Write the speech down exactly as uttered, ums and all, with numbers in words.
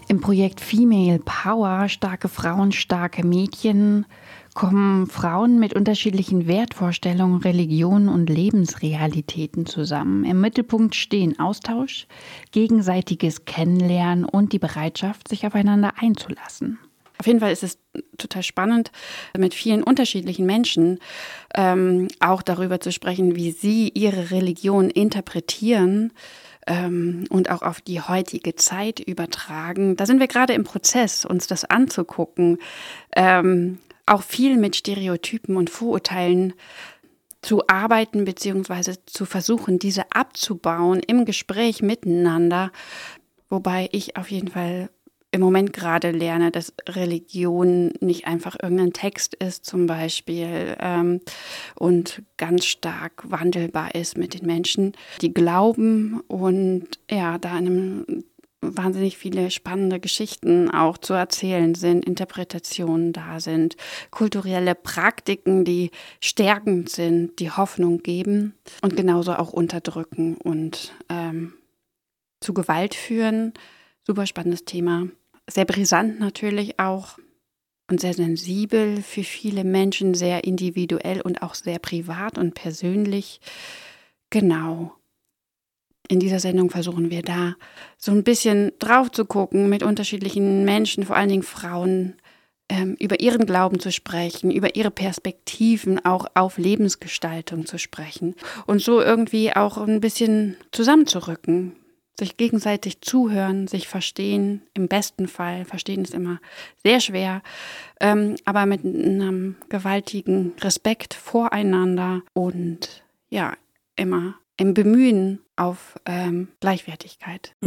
Im Projekt Female Power, starke Frauen, starke Mädchen, kommen Frauen mit unterschiedlichen Wertvorstellungen, Religionen und Lebensrealitäten zusammen. Im Mittelpunkt stehen Austausch, gegenseitiges Kennenlernen und die Bereitschaft, sich aufeinander einzulassen. Auf jeden Fall ist es total spannend, mit vielen unterschiedlichen Menschen ähm, auch darüber zu sprechen, wie sie ihre Religion interpretieren ähm, und auch auf die heutige Zeit übertragen. Da sind wir gerade im Prozess, uns das anzugucken, ähm, auch viel mit Stereotypen und Vorurteilen zu arbeiten beziehungsweise zu versuchen, diese abzubauen im Gespräch miteinander, wobei ich auf jeden Fall im Moment gerade lerne, dass Religion nicht einfach irgendein Text ist zum Beispiel ähm, und ganz stark wandelbar ist mit den Menschen, die glauben und ja, da in einem wahnsinnig viele spannende Geschichten auch zu erzählen sind, Interpretationen da sind, kulturelle Praktiken, die stärkend sind, die Hoffnung geben und genauso auch unterdrücken und ähm, zu Gewalt führen. Super spannendes Thema. Sehr brisant natürlich auch und sehr sensibel für viele Menschen, sehr individuell und auch sehr privat und persönlich. Genau. In dieser Sendung versuchen wir da so ein bisschen drauf zu gucken, mit unterschiedlichen Menschen, vor allen Dingen Frauen, ähm, über ihren Glauben zu sprechen, über ihre Perspektiven auch auf Lebensgestaltung zu sprechen und so irgendwie auch ein bisschen zusammenzurücken. Sich gegenseitig zuhören, sich verstehen, im besten Fall. Verstehen ist immer sehr schwer, ähm, aber mit einem gewaltigen Respekt voreinander und ja, immer im Bemühen auf ähm, Gleichwertigkeit.